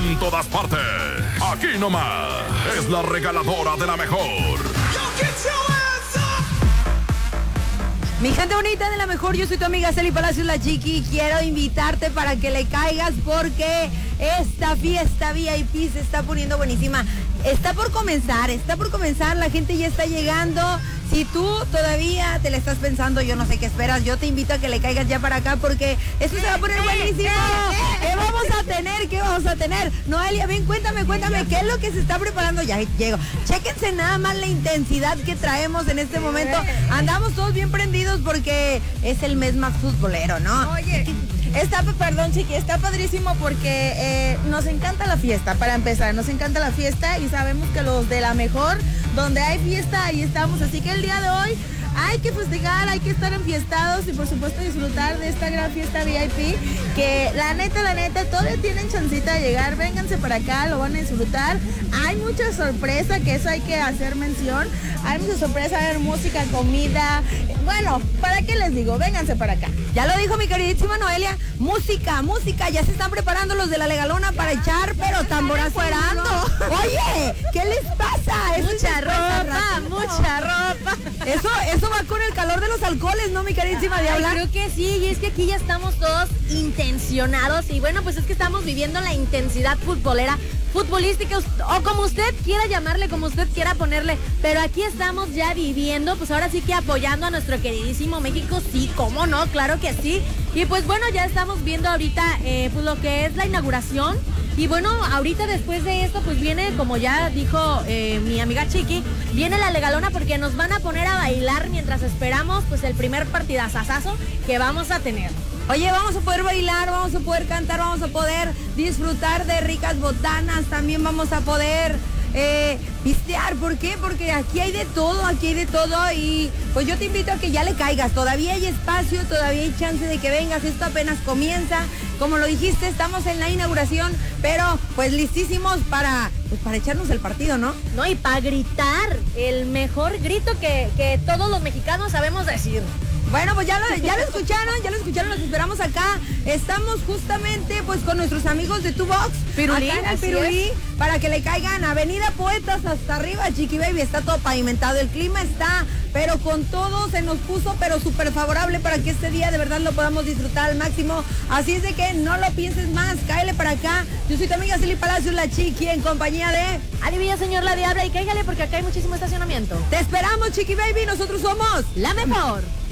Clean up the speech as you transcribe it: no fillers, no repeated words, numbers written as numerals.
en todas partes. Aquí nomás es la regaladora de la mejor. Mi gente bonita de la mejor, yo soy tu amiga Celi Palacios, la Chiqui. Quiero invitarte para que le caigas porque esta fiesta VIP se está poniendo buenísima. Está por comenzar, la gente ya está llegando. Si tú todavía te la estás pensando, yo no sé qué esperas, yo te invito a que le caigas ya para acá porque esto se va a poner buenísimo. ¿Qué vamos a tener? ¿Qué vamos a tener? Noelia, ven, cuéntame, ¿qué es lo que se está preparando? Ya llego. Chéquense nada más la intensidad que traemos en este momento. Andamos todos bien prendidos porque es el mes más futbolero, ¿no? Oye, perdón, Chiqui, está padrísimo porque nos encanta la fiesta, para empezar, nos encanta la fiesta y sabemos que los de la mejor, donde hay fiesta, ahí estamos, así que el día de hoy hay que festejar, hay que estar enfiestados y por supuesto disfrutar de esta gran fiesta VIP, que la neta, todavía tienen chancita de llegar, vénganse para acá, lo van a disfrutar. Hay mucha sorpresa, que eso hay que hacer mención, hay mucha sorpresa, hay música, comida, bueno, ¿para qué les digo? Vénganse para acá. Ya lo dijo mi queridísima Noelia, música, ya se están preparando los de la Legalona para echar, pero tamborazo fuerando. Oye, ¿qué les pasa? Mucha ropa. Eso va con el calor de los alcoholes, ¿no, mi queridísima Diabla? Creo que sí, y es que aquí ya estamos todos intencionados y bueno, pues es que estamos viviendo la intensidad futbolística, o como usted quiera llamarle, como usted quiera ponerle, pero aquí estamos ya viviendo, pues ahora sí que apoyando a nuestro queridísimo México, sí, cómo no, claro que sí, y pues bueno, ya estamos viendo ahorita pues lo que es la inauguración, y bueno, ahorita después de esto, pues viene, como ya dijo mi amiga Chiqui, viene la Legalona porque nos van a poner a bailar mientras esperamos pues el primer partidazazazo que vamos a tener. Oye, vamos a poder bailar, vamos a poder cantar, vamos a poder disfrutar de ricas botanas, también vamos a poder pistear. ¿Por qué? Porque aquí hay de todo y pues yo te invito a que ya le caigas. Todavía hay espacio, todavía hay chance de que vengas, esto apenas comienza. Como lo dijiste, estamos en la inauguración, pero pues listísimos para echarnos el partido, ¿no? No, y para gritar el mejor grito que todos los mexicanos sabemos decir. Bueno, pues ya lo escucharon, los esperamos acá. Estamos justamente pues con nuestros amigos de Tubox, Pirulí, acá en el Pirulí, para que le caigan. Avenida Poetas hasta arriba, Chiqui Baby, está todo pavimentado, el clima está, pero con todo se nos puso, pero súper favorable para que este día de verdad lo podamos disfrutar al máximo. Así es de que no lo pienses más, cáele para acá. Yo soy tu amiga Celi Palacios, la Chiqui, en compañía de Ali Villaseñor, la Diabla, y cáigale porque acá hay muchísimo estacionamiento. Te esperamos, Chiqui Baby, nosotros somos la mejor.